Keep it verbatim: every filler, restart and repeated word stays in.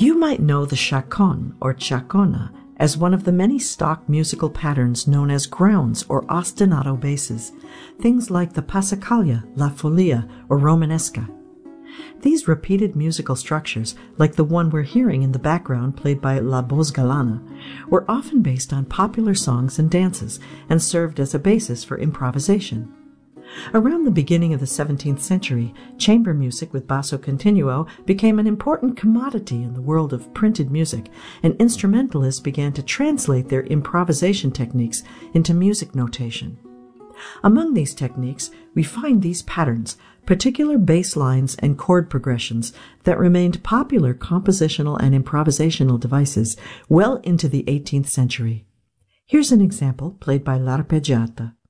You might know the chaconne or chacona as one of the many stock musical patterns known as grounds or ostinato basses, things like the passacaglia, la folia, or romanesca. These repeated musical structures, like the one we're hearing in the background played by La Bosgalana, were often based on popular songs and dances and served as a basis for improvisation. Around the beginning of the seventeenth century, chamber music with basso continuo became an important commodity in the world of printed music, and instrumentalists began to translate their improvisation techniques into music notation. Among these techniques, we find these patterns, particular bass lines and chord progressions that remained popular compositional and improvisational devices well into the eighteenth century. Here's an example played by L'Arpeggiata.